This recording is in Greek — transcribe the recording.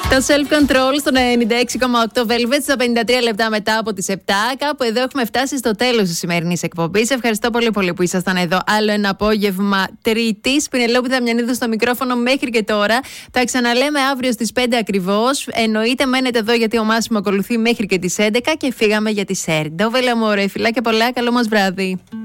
Το Self-Control στο 96,8 Velvet στα 53 λεπτά μετά από τις 7. Κάπου εδώ έχουμε φτάσει στο τέλος της σημερινής εκπομπής. Ευχαριστώ πολύ πολύ που ήσασταν εδώ. Άλλο ένα απόγευμα Τρίτης. Πινελόπη Δαμιανίδου στο μικρόφωνο μέχρι και τώρα. Τα ξαναλέμε αύριο στις 5 ακριβώς. Εννοείται μένετε εδώ γιατί ο Μάσιμο ακολουθεί μέχρι και τις 11 και φύγαμε για τη ΣΕΡ. Ντόβελα μου, ωραία φιλά και πολλά. Καλό μας βράδυ.